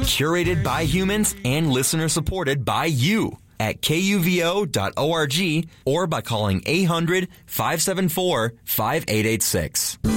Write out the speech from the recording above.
Curated by humans and listener supported by you at kuvo.org or by calling 800-574-5886.